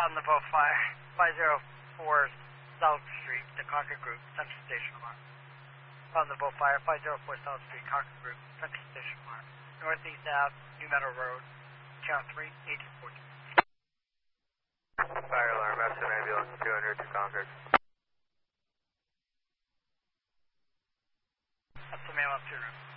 on the boat 504 South Street, the Concord Group, Central Station Alarm. On the boat 504 South Street, Concord Group, Central Station Alarm. Northeast Ave, New Meadow Road, Channel 3, Agent 14. Fire alarm, SM ambulance 200 to Concord. That's the mail up 200.